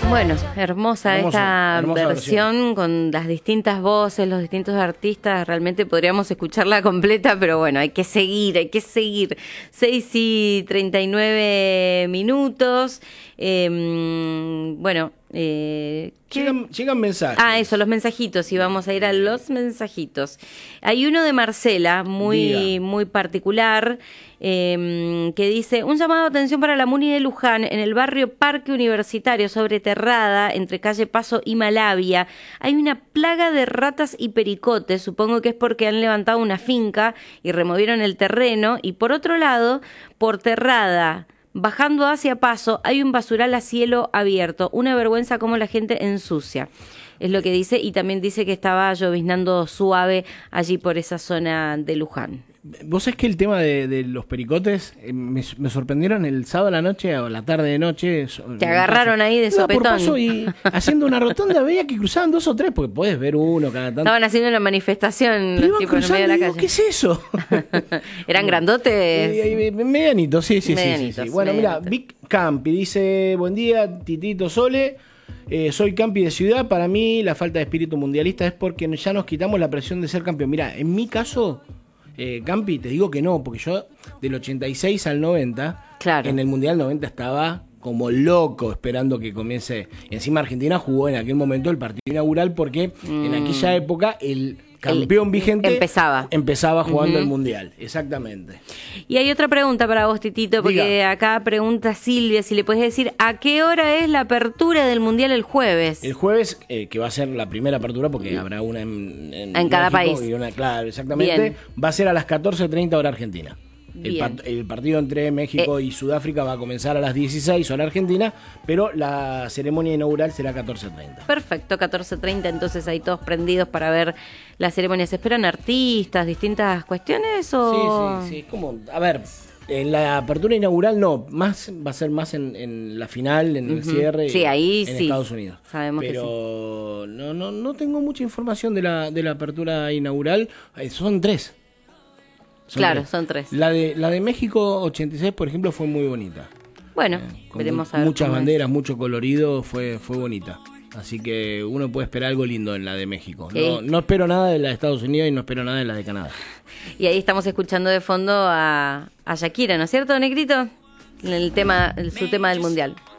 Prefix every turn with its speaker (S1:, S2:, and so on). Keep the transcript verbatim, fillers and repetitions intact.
S1: Bueno, hermosa
S2: Hermoso,
S1: esta
S2: hermosa
S1: versión,
S2: versión
S1: con las distintas voces, los distintos artistas. Realmente podríamos escucharla completa, pero bueno, hay que seguir, hay que seguir. seis y treinta y nueve minutos. Eh, bueno, eh, ¿qué?
S2: Llegan, llegan mensajes.
S1: Ah, eso, los mensajitos, y vamos a ir a los mensajitos. Hay uno de Marcela, muy,
S2: Diga.
S1: muy particular, eh, que dice: un llamado de atención para la Muni de Luján, en el barrio Parque Universitario, sobre Terrada, entre calle Paso y Malavia. Hay una plaga de ratas y pericotes, supongo que es porque han levantado una finca y removieron el terreno. Y por otro lado, por Terrada, bajando hacia Paso, hay un basural a cielo abierto. Una vergüenza cómo la gente ensucia. Es lo que dice, y también dice que estaba lloviznando suave allí por esa zona de Luján.
S2: Vos sabés que el tema de, de los pericotes eh, me, me sorprendieron el sábado a la noche o la tarde de noche.
S1: Te agarraron ahí de
S2: Iba por
S1: sopetón.
S2: Paso y haciendo una rotonda veía que cruzaban dos o tres, porque podés ver uno cada tanto.
S1: Estaban haciendo una manifestación
S2: Pero
S1: los
S2: iban
S1: tipos en medio de
S2: cruzando
S1: la
S2: y digo,
S1: calle.
S2: ¿qué es eso?
S1: ¿Eran grandotes?
S2: Eh, eh, medianitos, sí, sí, sí, sí,
S1: Medianitos,
S2: sí. Bueno, mira,
S1: medianitos.
S2: Vic Campi dice: buen día, Titito Sole. Eh, soy Campi de ciudad. Para mí la falta de espíritu mundialista es porque ya nos quitamos la presión de ser campeón. Mira, en mi caso, eh, Campi, te digo que no, porque yo del ochenta y seis al noventa,
S1: Claro.
S2: en el Mundial noventa estaba como loco esperando que comience. Encima Argentina jugó en aquel momento el partido inaugural porque mm. en aquella época el campeón
S1: El,
S2: vigente
S1: empezaba.
S2: empezaba jugando
S1: Uh-huh.
S2: el Mundial. Exactamente.
S1: Y hay otra pregunta para vos, Titito, porque
S2: Diga.
S1: acá pregunta Silvia si le puedes decir a qué hora es la apertura del Mundial el jueves.
S2: El jueves, eh, que va a ser la primera apertura, porque habrá una en, en,
S1: En cada
S2: México
S1: país.
S2: y una, claro, exactamente.
S1: Bien.
S2: Va a ser a las catorce treinta hora argentina. El,
S1: Bien.
S2: part- el partido entre México
S1: Eh.
S2: y Sudáfrica va a comenzar a las dieciséis hora argentina, pero la ceremonia inaugural será catorce treinta.
S1: Perfecto, catorce treinta, entonces ahí todos prendidos para ver la ceremonia. ¿Se esperan artistas, distintas cuestiones o...?
S2: Sí, sí, sí. Como, a ver, en la apertura inaugural no, más va a ser más en, en la final, en el
S1: Ujú.
S2: cierre,
S1: Sí, ahí
S2: en
S1: sí.
S2: Estados Unidos.
S1: Sabemos que
S2: Pero no, no, no tengo mucha información de la, de la apertura inaugural. Eh, son tres. Son
S1: Claro,
S2: tres.
S1: son tres.
S2: La de, la de México ochenta y seis, por ejemplo, fue muy bonita.
S1: Bueno,
S2: Eh, con
S1: veremos
S2: mu-
S1: a ver
S2: muchas
S1: cómo es.
S2: banderas, mucho colorido, fue, fue bonita. Así que uno puede esperar algo lindo en la de México.
S1: Sí.
S2: No, no espero nada de la de Estados Unidos y no espero nada de la de Canadá.
S1: Y ahí estamos escuchando de fondo a, a Shakira, ¿no es cierto, Negrito? En el tema, en su tema del Mundial.